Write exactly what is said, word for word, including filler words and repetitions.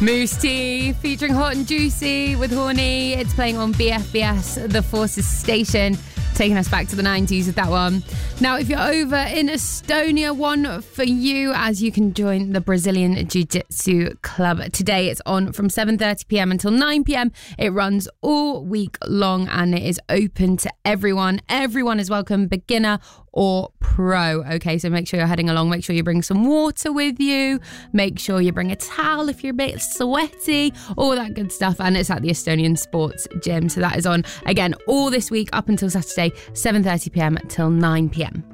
Moose Tea featuring Hot and Juicy with Horny. It's playing on B F B S, The Forces Station, taking us back to the nineties with that one. Now, if you're over in Estonia, one for you, as you can join the Brazilian Jiu-Jitsu Club today. It's on from seven thirty p.m. until nine p.m. It runs all week long and it is open to everyone. Everyone is welcome, beginner or pro. Okay, so make sure you're heading along. Make sure you bring some water with you. Make sure you bring a towel if you're a bit sweaty, all that good stuff. And it's at the Estonian Sports Gym. So that is on again all this week up until Saturday, seven thirty p.m. till nine p.m.